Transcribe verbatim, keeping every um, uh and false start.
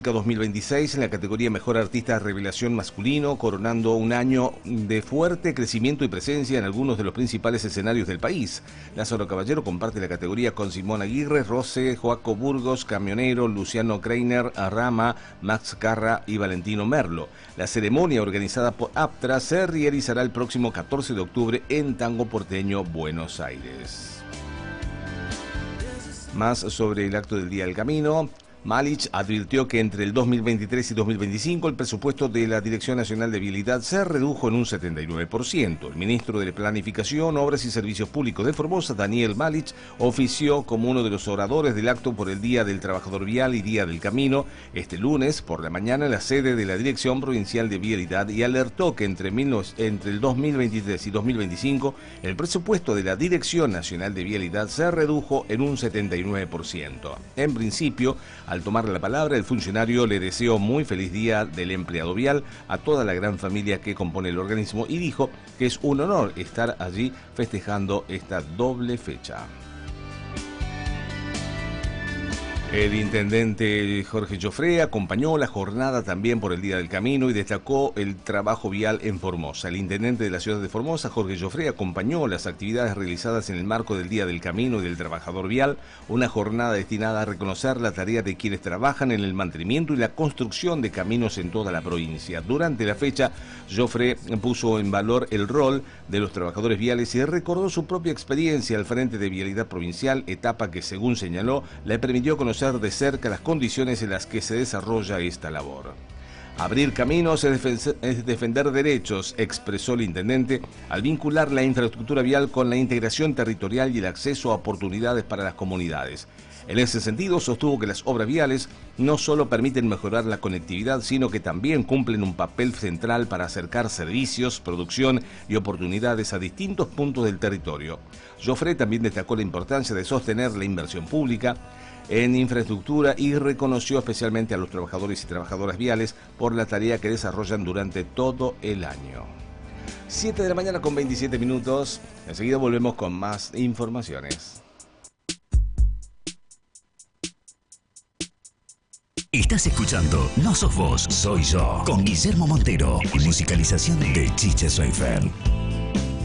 dos mil veintiséis en la categoría Mejor Artista Revelación Masculino, coronando un año de fuerte crecimiento y presencia en algunos de los principales escenarios del país. Lázaro Caballero comparte la categoría con Simón Aguirre, Rose, Joaco Burgos, Camionero, Luciano Kreiner, Rama, Max Carra y Valentino Merlo. La ceremonia organizada por APTRA se realizará el próximo catorce de octubre en Tango Porteño, Buenos Aires. Más sobre el acto del Día del Camino. Malich advirtió que entre el dos mil veintitrés y dos mil veinticinco el presupuesto de la Dirección Nacional de Vialidad se redujo en un setenta y nueve por ciento. El ministro de Planificación, Obras y Servicios Públicos de Formosa, Daniel Malich, ofició como uno de los oradores del acto por el Día del Trabajador Vial y Día del Camino este lunes por la mañana en la sede de la Dirección Provincial de Vialidad y alertó que entre, entre el dos mil veintitrés y dos mil veinticinco el presupuesto de la Dirección Nacional de Vialidad se redujo en un setenta y nueve por ciento. En principio, al tomar la palabra, el funcionario le deseó muy feliz día del empleado vial a toda la gran familia que compone el organismo y dijo que es un honor estar allí festejando esta doble fecha. El intendente Jorge Joffre acompañó la jornada también por el Día del Camino y destacó el trabajo vial en Formosa. El intendente de la ciudad de Formosa, Jorge Joffre, acompañó las actividades realizadas en el marco del Día del Camino y del Trabajador Vial, una jornada destinada a reconocer la tarea de quienes trabajan en el mantenimiento y la construcción de caminos en toda la provincia. Durante la fecha, Joffre puso en valor el rol de los trabajadores viales y recordó su propia experiencia al frente de Vialidad Provincial, etapa que, según señaló, le permitió conocer de cerca las condiciones en las que se desarrolla esta labor. Abrir caminos es defender derechos, expresó el intendente al vincular la infraestructura vial con la integración territorial y el acceso a oportunidades para las comunidades. En ese sentido, sostuvo que las obras viales no solo permiten mejorar la conectividad, sino que también cumplen un papel central para acercar servicios, producción y oportunidades a distintos puntos del territorio. Joffre también destacó la importancia de sostener la inversión pública en infraestructura y reconoció especialmente a los trabajadores y trabajadoras viales por la tarea que desarrollan durante todo el año. siete de la mañana con veintisiete minutos. Enseguida volvemos con más informaciones. Estás escuchando No Sos Vos, Soy Yo, con Guillermo Montero y musicalización de Chiche Soyfer.